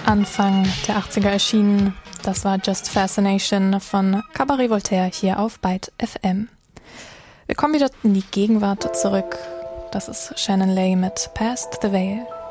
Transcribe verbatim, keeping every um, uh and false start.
Anfang der achtziger erschienen. Das war Just Fascination von Cabaret Voltaire hier auf Byte F M. Wir kommen wieder in die Gegenwart zurück. Das ist Shannon Lay mit Past the Veil.